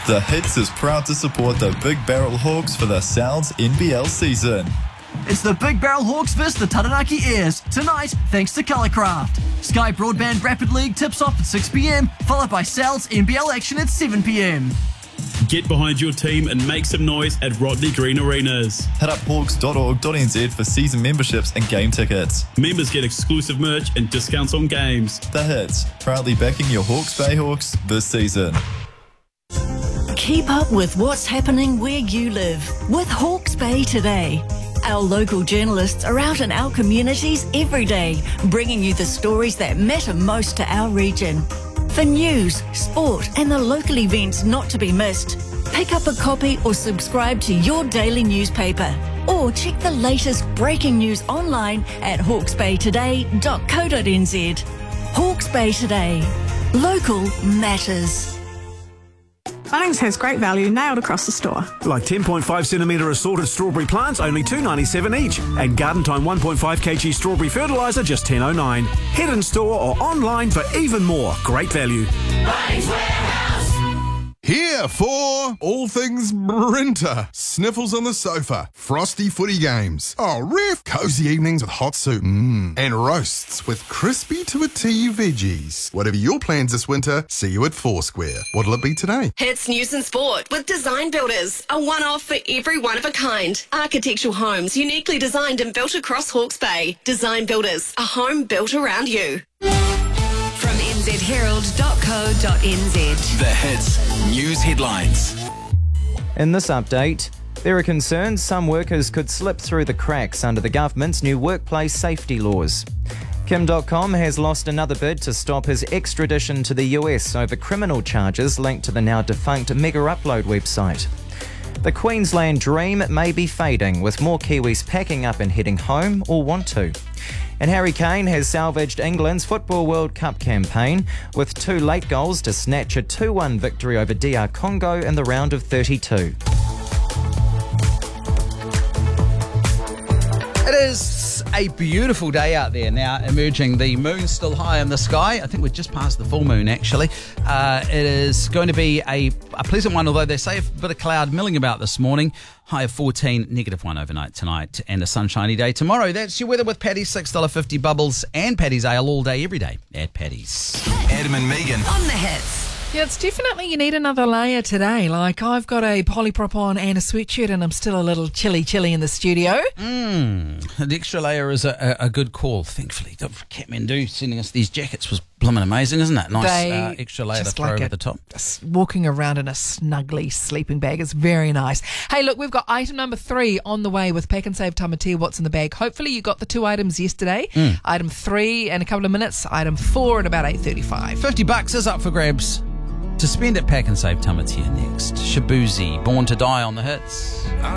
The Hits is proud to support the Big Barrel Hawks for the Sounds NBL season. It's the Big Barrel Hawks vs the Taranaki Airs, tonight thanks to Colourcraft. Sky Broadband Rapid League tips off at 6pm, followed by Sal's NBL action at 7pm. Get behind your team and make some noise at Rodney Green Arenas. Hit up hawks.org.nz for season memberships and game tickets. Members get exclusive merch and discounts on games. The Hits, proudly backing your Hawke's Bay Hawks this season. Keep up with what's happening where you live with Hawke's Bay Today. Our local journalists are out in our communities every day, bringing you the stories that matter most to our region. For news, sport and the local events not to be missed, pick up a copy or subscribe to your daily newspaper. Or check the latest breaking news online at hawksbaytoday.co.nz. Hawke's Bay Today. Local matters. Bunnings has great value nailed across the store. Like 10.5 centimetre assorted strawberry plants, only $2.97 each. And Garden Time 1.5 kg strawberry fertiliser, just $10.09. Head in store or online for even more. Great value. Bunnings Warehouse. Here for all things Brinter. Sniffles on the sofa. Frosty footy games. Oh, ref. Cozy evenings with hot soup. And roasts with crispy to a T veggies. Whatever your plans this winter, see you at Foursquare. What'll it be today? Hits news and sport with Design Builders. A one-off for every one of a kind. Architectural homes uniquely designed and built across Hawke's Bay. Design Builders. A home built around you. From nzherald.co.nz. The Hits news headlines. In this update, there are concerns some workers could slip through the cracks under the government's new workplace safety laws. Kim.com has lost another bid to stop his extradition to the US over criminal charges linked to the now defunct Mega Upload website. The Queensland dream may be fading, with more Kiwis packing up and heading home or want to. And Harry Kane has salvaged England's Football World Cup campaign with 2 late goals to snatch a 2-1 victory over DR Congo in the round of 32. It is a beautiful day out there now, emerging. The moon's still high in the sky. I think we're just past the full moon, actually. It is going to be a pleasant one, although they say a bit of cloud milling about this morning. High of 14, -1 overnight tonight, and a sunshiny day tomorrow. That's your weather with Paddy's $6.50 bubbles and Paddy's Ale all day, every day at Paddy's. Adam and Megan On the Hits. Yeah, it's definitely you need another layer today. Like, I've got a polyprop on and a sweatshirt and I'm still a little chilly in the studio. An extra layer is a good call, thankfully. Kathmandu sending us these jackets was blooming amazing, isn't it? Nice extra layer to throw over the top. Walking around in a snuggly sleeping bag is very nice. Hey, look, we've got item number 3 on the way with Pack and Save Tamatea. What's in the bag? Hopefully you got the 2 items yesterday. Item 3 in a couple of minutes. Item 4 in about 8:35. $50 is up for grabs to spend at Pack and Save Tamatea next. Shabuzi, Born to Die on the Hits.